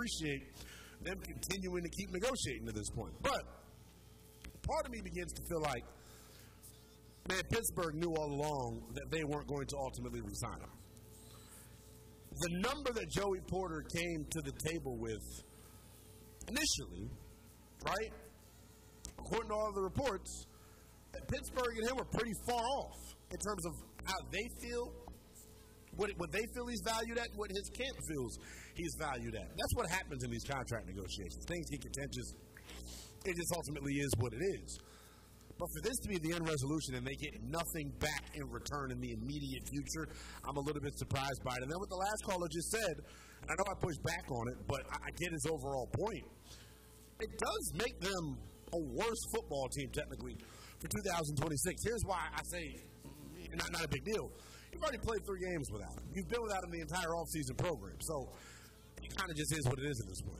appreciate them continuing to keep negotiating to this point. But part of me begins to feel like, man, Pittsburgh knew all along that they weren't going to ultimately resign him. The number that Joey Porter came to the table with initially, right, according to all the reports, that Pittsburgh and him were pretty far off in terms of how they feel, what they feel he's valued at, and what his camp feels he's valued at. That's what happens in these contract negotiations. Things get contentious. It just ultimately is what it is. But for this to be the end resolution and they get nothing back in return in the immediate future, I'm a little bit surprised by it. And then what the last caller just said, and I know I pushed back on it, but I get his overall point. It does make them a worse football team, technically, for 2026. Here's why I say not a big deal. You've already played 3 games without him. You've been without him the entire offseason program. So it kind of just is what it is at this point.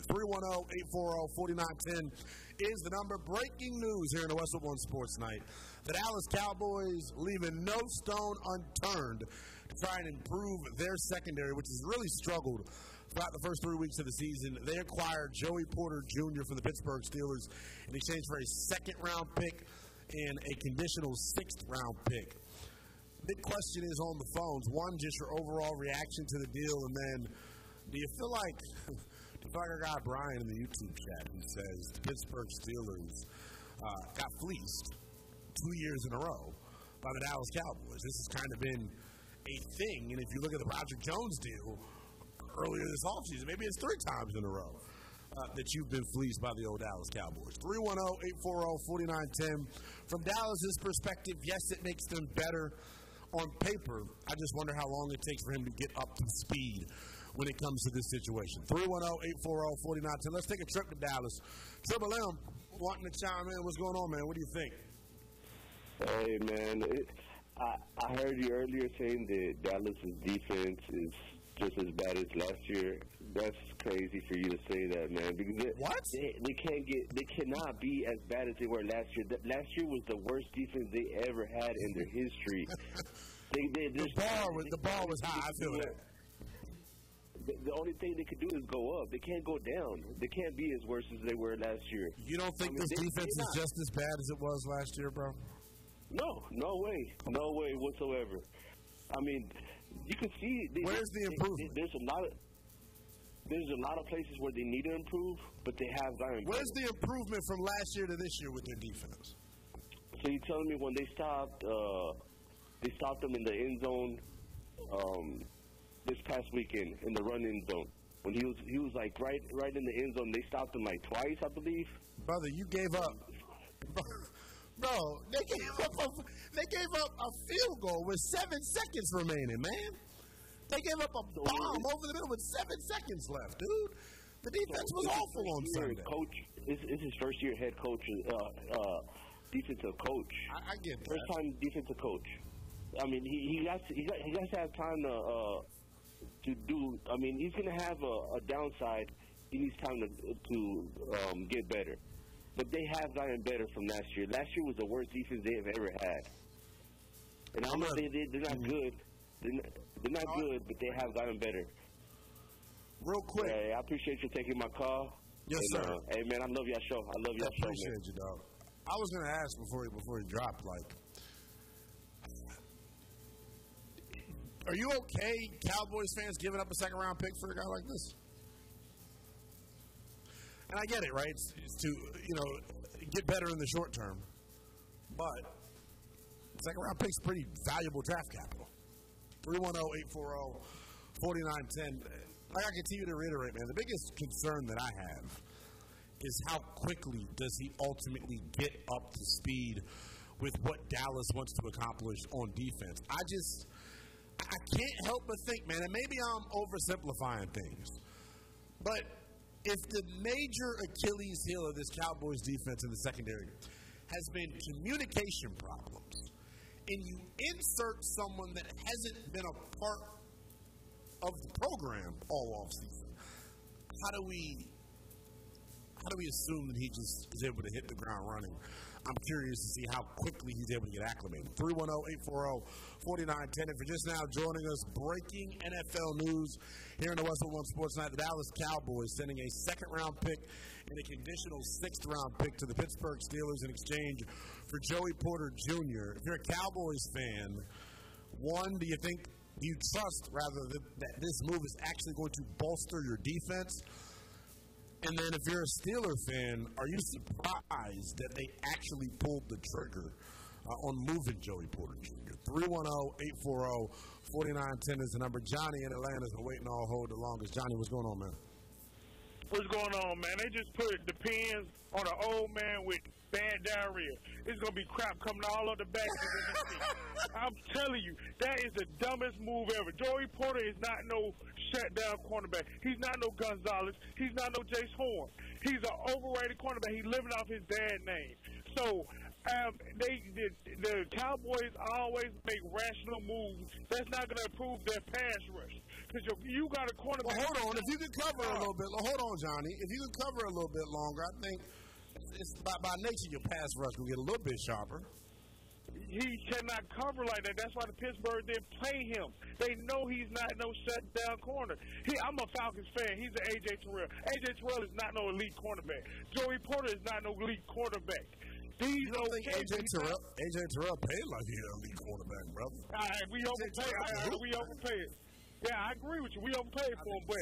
310-840-4910 is the number. Breaking news here in the Westwood One Sports Night. The Dallas Cowboys leaving no stone unturned to try and improve their secondary, which has really struggled throughout the first 3 weeks of the season. They acquired Joey Porter Jr. from the Pittsburgh Steelers in exchange for a second-round pick and a conditional 6th-round pick. Big question is on the phones. One, just your overall reaction to the deal, and then do you feel like our guy Brian in the YouTube chat who says the Pittsburgh Steelers got fleeced 2 years in a row by the Dallas Cowboys? This has kind of been a thing, and if you look at the Roger Jones deal earlier this offseason, maybe it's 3 times in a row that you've been fleeced by the old Dallas Cowboys. 310-840-4910. From Dallas's perspective, yes, it makes them better on paper. I just wonder how long it takes for him to get up to speed when it comes to this situation. 310-840-4910. Let's take a trip to Dallas. Triple M, wanting to chime in. What's going on, man? What do you think? Hey, man. I heard you earlier saying that Dallas' defense is just as bad as last year. That's crazy for you to say that, man. Because they cannot be as bad as they were last year. Last year was the worst defense they ever had in their history. The bar was high. I feel that. The only thing they could do is go up. They can't go down. They can't be as worse as they were last year. You don't think this defense is just as bad as it was last year, bro? No way whatsoever. I mean, you can see. Where's the improvement? There's a lot of places where they need to improve, but they have gotten. Where's the improvement from last year to this year with their defense? So you're telling me when they stopped them in the end zone this past weekend in the run-in zone when he was like right in the end zone. They stopped him like twice, I believe. Brother, you gave up. Bro, they gave up a field goal with 7 seconds remaining, man. They gave up a bomb over the middle with 7 seconds left, dude. The defense was awful on Sunday. Coach, this is his first year head coach, defensive coach. I get that. First time defensive coach. I mean, he has to have time to do. I mean, he's going to have a downside. He needs time to get better. But they have gotten better from last year. Last year was the worst defense they have ever had. And I'm not saying they're not good. They're not good, but they have gotten better. Real quick. Hey, I appreciate you taking my call. Yes, and, sir. Hey, man, I love your show. I love your show, man. Appreciate you, dog. I was going to ask before he dropped, like, are you okay, Cowboys fans, giving up a second-round pick for a guy like this? And I get it, right? It's to, get better in the short term. But second-round pick's pretty valuable draft capital. 310-840-4910. Like I continue to reiterate, man, the biggest concern that I have is how quickly does he ultimately get up to speed with what Dallas wants to accomplish on defense. I can't help but think, man, and maybe I'm oversimplifying things, but if the major Achilles heel of this Cowboys defense in the secondary has been communication problems, and you insert someone that hasn't been a part of the program all offseason, how do we assume that he just is able to hit the ground running I'm curious to see how quickly he's able to get acclimated. 310-840-4910. If you're just now joining us, breaking NFL news here in the Westwood One Sports Night. The Dallas Cowboys sending a second-round pick and a conditional sixth-round pick to the Pittsburgh Steelers in exchange for Joey Porter Jr. If you're a Cowboys fan, do you trust, rather, that this move is actually going to bolster your defense? And then if you're a Steeler fan, are you surprised that they actually pulled the trigger on moving Joey Porter Jr.? 310-840-4910 is the number. Johnny in Atlanta has been waiting all hold the longest. Johnny, what's going on, man? What's going on, man? They just put Depends on an old man with bad diarrhea. It's going to be crap coming all up the back. I'm telling you, that is the dumbest move ever. Joey Porter is not no shutdown cornerback. He's not no Gonzalez. He's not no Jace Horn. He's an overrated cornerback. He's living off his dad's name. So the Cowboys always make rational moves. That's not going to improve their pass rush. Because you got a cornerback. Well, hold on. If you could cover a little bit. Hold on, Johnny. If you could cover a little bit longer, I think it's by nature your pass rush will get a little bit sharper. He cannot cover like that. That's why the Pittsburgh didn't play him. They know he's not no shutdown corner. I'm a Falcons fan. He's an A.J. Terrell. A.J. Terrell is not no elite cornerback. Joey Porter is not no elite quarterback. You don't think A.J. Terrell paid like he's an elite quarterback, brother? We overpaid. We overpaid. Yeah, I agree with you. We overpaid for him, but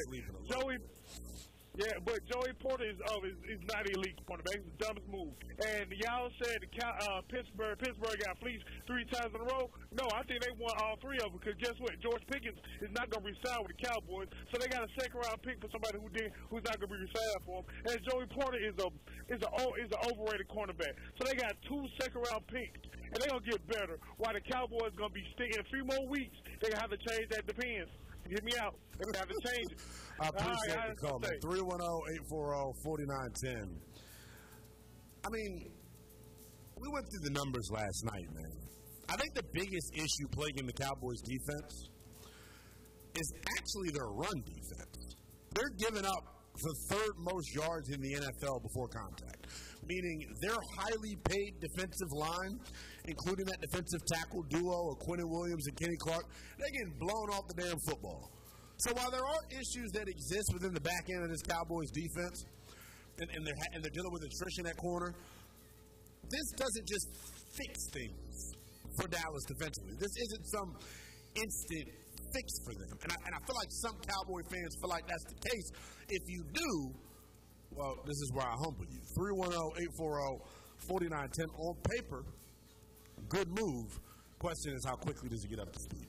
Joey Porter is not elite cornerback. It's the dumbest move. And y'all said Pittsburgh got fleeced 3 times in a row. No, I think they won all 3 of them because guess what? George Pickens is not going to resign with the Cowboys, so they got a second-round pick for somebody who's not going to be resigned for him. And Joey Porter is an overrated cornerback. So they got 2 second-round picks, and they're going to get better. While the Cowboys going to be sticking in 3 more weeks, they're going to have to change that Depends. Get me out. They're going to have to change it. I appreciate the call, man. 310-840-4910. I mean, we went through the numbers last night, man. I think the biggest issue plaguing the Cowboys' defense is actually their run defense. They're giving up the 3rd most yards in the NFL before contact, meaning their highly paid defensive line, including that defensive tackle duo of Quentin Williams and Kenny Clark, they're getting blown off the damn football. So while there are issues that exist within the back end of this Cowboys defense, and they're dealing with attrition at corner, this doesn't just fix things for Dallas defensively. This isn't some instant fix for them. And I feel like some Cowboy fans feel like that's the case. If you do, well, this is where I humble you. 310-840-4910 on paper. Good move. Question is, how quickly does he get up to speed?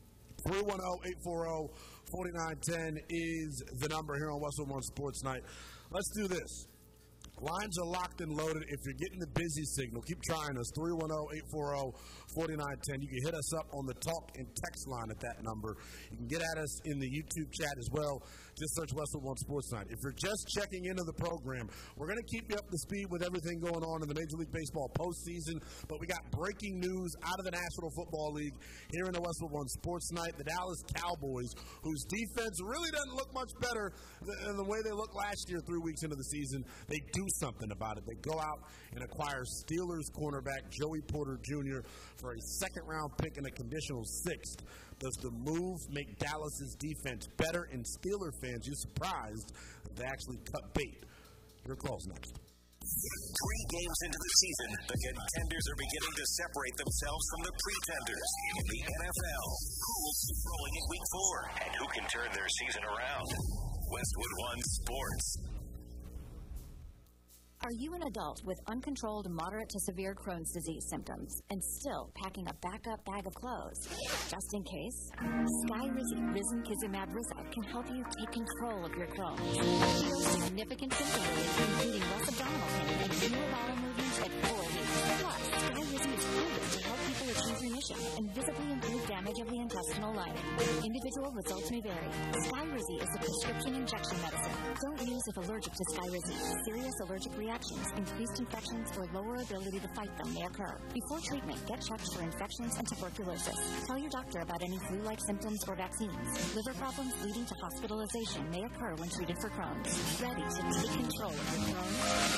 310-840-4910 is the number here on Westwood One Sports Night. Let's do this. Lines are locked and loaded. If you're getting the busy signal, keep trying us. 310-840-4910. You can hit us up on the talk and text line at that number. You can get at us in the YouTube chat as well. Just search Westwood One Sports Night. If you're just checking into the program, we're going to keep you up to speed with everything going on in the Major League Baseball postseason. But we got breaking news out of the National Football League here in the Westwood One Sports Night. The Dallas Cowboys, whose defense really doesn't look much better than the way they looked last year 3 weeks into the season, they do something about it. They go out and acquire Steelers cornerback Joey Porter Jr. for a second-round pick and a conditional 6th. Does the move make Dallas's defense better? And Steeler fans, you're surprised that they actually cut bait. Your call's next. 3 games into the season, the contenders are beginning to separate themselves from the pretenders in the NFL. Who's rolling in week 4? And who can turn their season around? Westwood One Sports. Are you an adult with uncontrolled moderate to severe Crohn's disease symptoms and still packing a backup bag of clothes? Just in case, Skyrizi Risankizumab Rizzo can help you take control of your Crohn's. Feel significant symptom relief, including less abdominal pain and fewer bowel movements at 4 weeks. Plus, Skyrizi is proven to help people achieve remission and visibly improve damage of the intestinal lining. Individual results may vary. Skyrizi is a prescription injection medicine. Don't use if allergic to Skyrizi. Serious allergic reactions, increased infections, or lower ability to fight them may occur. Before treatment, get checked for infections and tuberculosis. Tell your doctor about any flu-like symptoms or vaccines. Liver problems leading to hospitalization may occur when treated for Crohn's. Ready to take control of your Crohn's?